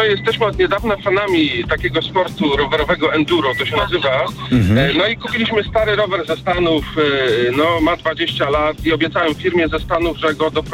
jesteśmy od niedawna fanami takiego sportu rowerowego enduro, to się nazywa. No i kupiliśmy stary rower ze Stanów, no ma 20 lat i obiecałem firmie ze Stanów, że go doprowadzę